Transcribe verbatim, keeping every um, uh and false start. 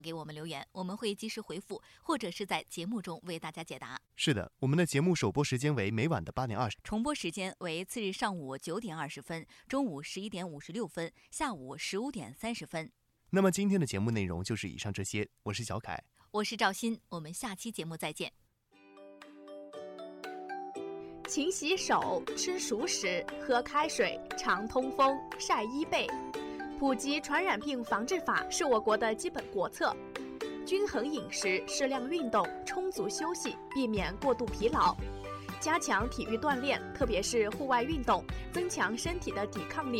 给我们留言，我们会及时回复，或者是在节目中为大家解答。 是的，我们的节目首播时间为每晚的八点二十， 重播时间为次日上午九点二十分、中午十一点五十六分、下午十五点三十分。 那么今天的节目内容就是以上这些，我是小凯， 我是赵鑫，我们下期节目再见。 勤洗手，吃熟食，喝开水，常通风，晒衣被。普及传染病防治法是我国的基本国策。均衡饮食，适量运动，充足休息，避免过度疲劳。加强体育锻炼，特别是户外运动，增强身体的抵抗力。